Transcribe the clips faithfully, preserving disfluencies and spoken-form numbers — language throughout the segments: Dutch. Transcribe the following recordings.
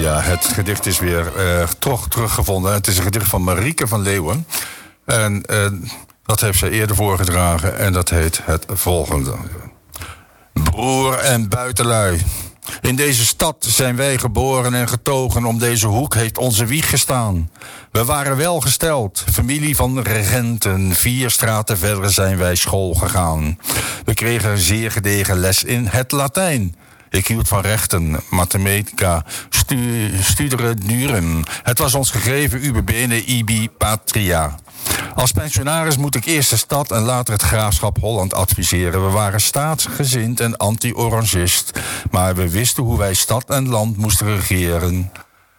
Ja, het gedicht is weer uh, toch teruggevonden. Het is een gedicht van Marieke van Leeuwen. En uh, dat heeft zij eerder voorgedragen. En dat heet het volgende. Broer en buitenlui. In deze stad zijn wij geboren en getogen. Om deze hoek heeft onze wieg gestaan. We waren welgesteld, familie van regenten. Vier straten verder zijn wij school gegaan. We kregen een zeer gedegen les in het Latijn. Ik hield van rechten, mathematica, stu, studere duren. Het was ons gegeven ubi bene ibi patria. Als pensionaris moet ik eerst de stad en later het graafschap Holland adviseren. We waren staatsgezind en anti-orangist. Maar we wisten hoe wij stad en land moesten regeren.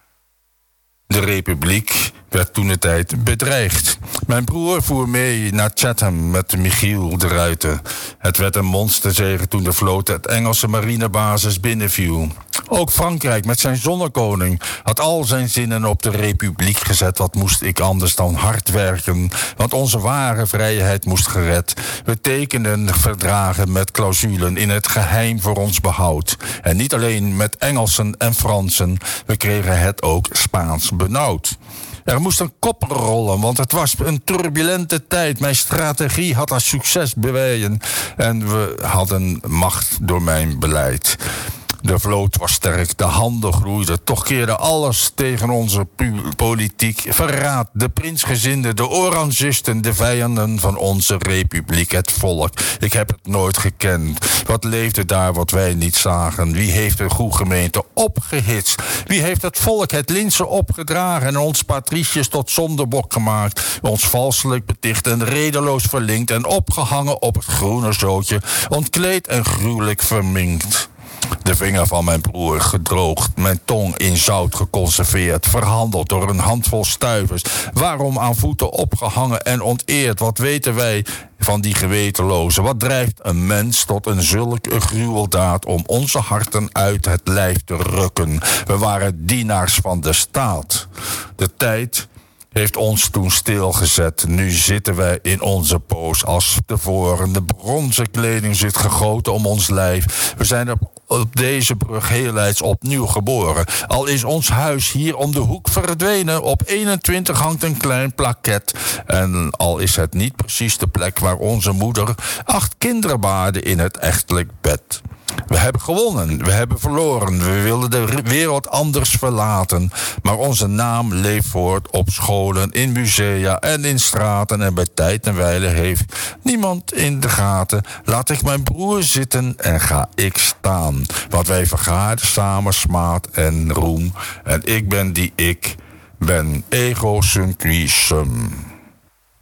De republiek werd toentertijd bedreigd. Mijn broer voer mee naar Chatham met Michiel de Ruiter. Het werd een monsterzege toen de vloot het Engelse marinebasis binnenviel. Ook Frankrijk met zijn zonnekoning had al zijn zinnen op de republiek gezet. Wat moest ik anders dan hard werken? Want onze ware vrijheid moest gered. We tekenden verdragen met clausulen in het geheim voor ons behoud. En niet alleen met Engelsen en Fransen. We kregen het ook Spaans benauwd. Er moest een kop rollen, want het was een turbulente tijd. Mijn strategie had als succes bewezen en we hadden macht door mijn beleid. De vloot was sterk, de handel groeide. Toch keerde alles tegen onze pu- politiek. Verraad, de prinsgezinden, de orangisten, de vijanden van onze republiek, het volk. Ik heb het nooit gekend. Wat leefde daar wat wij niet zagen? Wie heeft de goede gemeente opgehitst? Wie heeft het volk het linsen opgedragen en ons patriciërs tot zondebok gemaakt? Ons valselijk beticht en redeloos verlinkt en opgehangen op het groene zootje, ontkleed en gruwelijk verminkt. De vinger van mijn broer gedroogd, mijn tong in zout geconserveerd, verhandeld door een handvol stuivers. Waarom aan voeten opgehangen en onteerd? Wat weten wij van die gewetenlozen? Wat drijft een mens tot een zulke gruweldaad om onze harten uit het lijf te rukken? We waren dienaars van de staat. De tijd heeft ons toen stilgezet. Nu zitten wij in onze poos als tevoren. De bronzen kleding zit gegoten om ons lijf. We zijn op, op deze brug heellijds opnieuw geboren. Al is ons huis hier om de hoek verdwenen. Op eenentwintig hangt een klein plaket. En al is het niet precies de plek waar onze moeder acht kinderen baarde in het echtelijk bed. We hebben gewonnen, we hebben verloren, we wilden de wereld anders verlaten. Maar onze naam leeft voort op scholen, in musea en in straten. En bij tijd en wijle heeft niemand in de gaten. Laat ik mijn broer zitten en ga ik staan. Want wij vergaarden samen smaad en roem. En ik ben die ik ben, ego sum qui sum.